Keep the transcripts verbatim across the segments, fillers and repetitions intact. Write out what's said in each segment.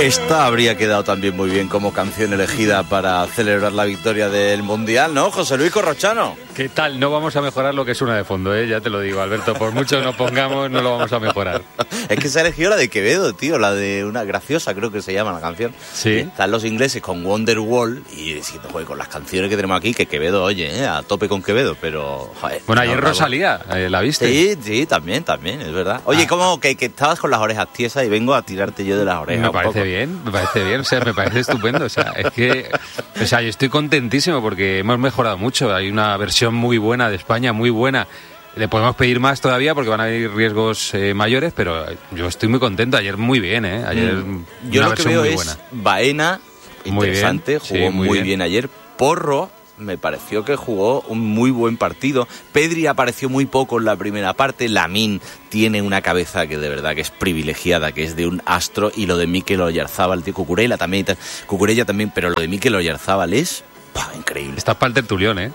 Esta habría quedado también muy bien como canción elegida para celebrar la victoria del Mundial, ¿no, José Luis Corrochano? ¿Qué tal? No vamos a mejorar lo que suena de fondo, ¿eh? Ya te lo digo, Alberto. Por mucho que nos pongamos, no lo vamos a mejorar. Es que se ha elegido la de Quevedo, tío, la de una graciosa, creo que se llama la canción. Sí. Están los ingleses con Wonderwall y diciendo, joder, con las canciones que tenemos aquí, que Quevedo, oye, ¿eh? A tope con Quevedo, pero... Joder, bueno, ayer no, Rosalía, ¿eh? ¿La viste? Sí, sí, también, también, es verdad. Oye, ah. ¿cómo que, que estabas con las orejas tiesas y vengo a tirarte yo de las orejas? Me parece bien, me parece bien, o sea, me parece estupendo, o sea, es que, o sea, yo estoy contentísimo porque hemos mejorado mucho, hay una versión muy buena de España, muy buena. Le podemos pedir más todavía porque van a haber riesgos eh, mayores, pero yo estoy muy contento. Ayer muy bien, ¿eh? Ayer mm. Yo una lo que versión veo muy es buena. Baena, interesante, muy jugó sí, muy, muy bien. bien ayer. Porro, me pareció que jugó un muy buen partido. Pedri apareció muy poco en la primera parte. Lamine tiene una cabeza que de verdad que es privilegiada, que es de un astro. Y lo de Mikel Oyarzábal, tío, Cucurella también, Cucurella también, pero lo de Mikel Oyarzábal es... ¡pah! Increíble. Estás para el tertulión, ¿eh?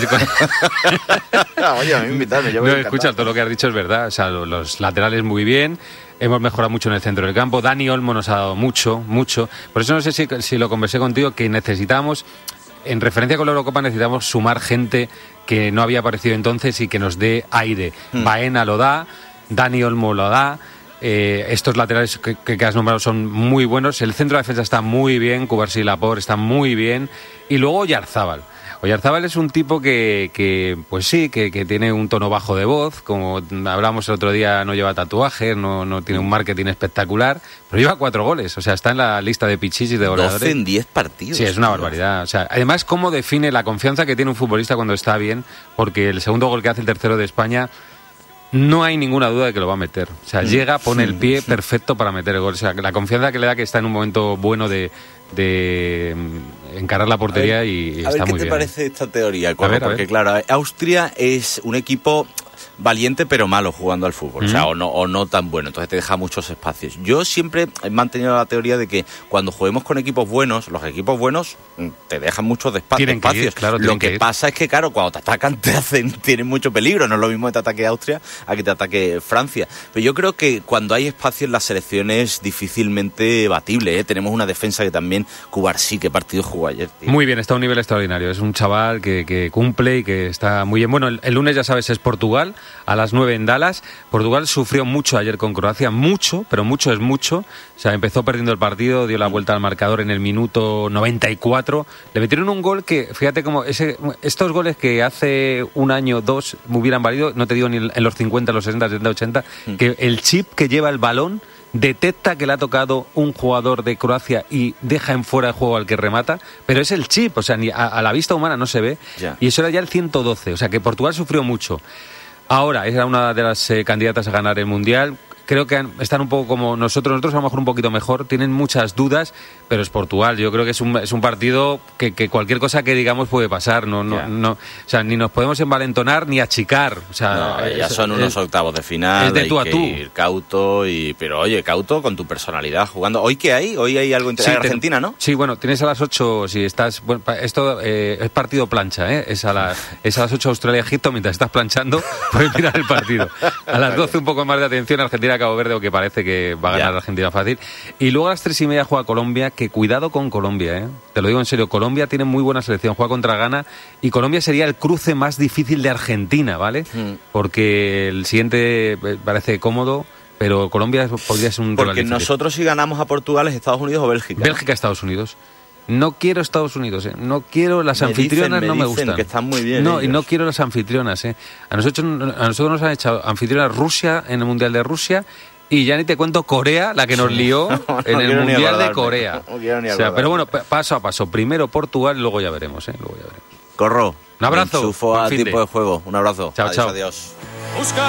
Oye, a mí invítame, yo voy no, escucha, todo lo que has dicho es verdad. O sea, los laterales muy bien. Hemos mejorado mucho en el centro del campo. Dani Olmo nos ha dado mucho, mucho. Por eso no sé si, si lo conversé contigo, que necesitamos, en referencia con la Eurocopa, necesitamos sumar gente que no había aparecido entonces y que nos dé aire. Hmm. Baena lo da, Dani Olmo lo da. Eh, estos laterales que, que has nombrado son muy buenos. El centro de defensa está muy bien. Cubarsí y Laporte está muy bien. Y luego Oyarzábal. Oyarzábal es un tipo que, que pues sí, que, que tiene un tono bajo de voz, como hablamos el otro día, no lleva tatuajes, no, no tiene un marketing espectacular, pero lleva cuatro goles, o sea, está en la lista de pichichis de goleadores. doce en diez partidos. Sí, es una barbaridad. O sea, además, cómo define la confianza que tiene un futbolista cuando está bien, porque el segundo gol que hace el tercero de España, no hay ninguna duda de que lo va a meter. O sea, llega, pone el pie perfecto para meter el gol. O sea, la confianza que le da que está en un momento bueno de, de encarar la portería ver, y está muy bien. A ver, ¿qué te bien, parece ¿eh? esta teoría, Corro? A ver, a Porque, ver. claro, Austria es un equipo valiente pero malo jugando al fútbol, mm. o sea, o no, o no tan bueno, entonces te deja muchos espacios. Yo siempre he mantenido la teoría de que cuando juguemos con equipos buenos, los equipos buenos te dejan muchos despa- tienen espacios. Que ir, claro, lo que que pasa es que, claro, cuando te atacan te hacen, tienen mucho peligro, no es lo mismo que te ataque Austria a que te ataque Francia. Pero yo creo que cuando hay espacio en la selección es difícilmente batible, ¿eh? Tenemos una defensa que también, Cubarsí, qué partido jugó ayer, tío. Muy bien, está a un nivel extraordinario, es un chaval que, que cumple y que está muy bien. Bueno, el, el lunes, ya sabes, es Portugal, a las nueve en Dallas. Portugal sufrió mucho ayer con Croacia, mucho, pero mucho es mucho. O sea, empezó perdiendo el partido, dio la vuelta al marcador en el minuto noventa y cuatro. Le metieron un gol que, fíjate cómo, ese, estos goles que hace un año, dos, me hubieran valido, no te digo ni en los cincuenta, los sesenta, setenta, ochenta, mm. que el chip que lleva el balón detecta que le ha tocado un jugador de Croacia y deja en fuera de juego al que remata, pero es el chip, o sea, ni a, a la vista humana no se ve. Yeah. Y eso era ya el ciento doce, o sea que Portugal sufrió mucho. Ahora, era una de las eh, candidatas a ganar el Mundial. Creo que están un poco como nosotros, nosotros a lo mejor un poquito mejor, tienen muchas dudas, pero es Portugal. Yo creo que es un, es un partido que, que cualquier cosa que digamos puede pasar. No, no, yeah. no, o sea, ni nos podemos envalentonar ni achicar. O sea, no, es, ya son unos es, octavos de final, es de hay tú a que tú. ir cauto, y, pero oye, cauto con tu personalidad jugando. ¿Hoy qué hay? Hoy hay algo entre sí, Argentina, te, ¿no? Sí, bueno, tienes a las ocho, si estás... Bueno, esto eh, es partido plancha, ¿eh? Es a, la, es a las ocho Australia-Egipto, mientras estás planchando, puedes mirar el partido. A las doce un poco más de atención, Argentina-Cabo Verde, o que parece que va a ganar ya. Argentina fácil. Y luego a las tres y media juega Colombia, que cuidado con Colombia, ¿eh? Te lo digo en serio, Colombia tiene muy buena selección, juega contra Ghana, y Colombia sería el cruce más difícil de Argentina, ¿vale? Mm. Porque el siguiente parece cómodo, pero Colombia podría ser un rival Porque difícil. Nosotros si ganamos a Portugal es Estados Unidos o Bélgica. Bélgica, Estados Unidos. No quiero Estados Unidos, ¿eh? No quiero las me anfitrionas, dicen, me no me dicen gustan. Que están muy bien. No, ellos. Y no quiero las anfitrionas, ¿eh? A nosotros, a nosotros nos han echado anfitrionas Rusia en el Mundial de Rusia. Y ya ni te cuento Corea, la que nos lió no, en el Mundial de Corea. No quiero ni o sea, pero bueno, paso a paso. Primero Portugal y luego ya veremos, ¿eh? Luego ya veremos. Corro. Un abrazo. Enchufo a tipo de juego. Un abrazo. Chao, adiós, chao. Adiós.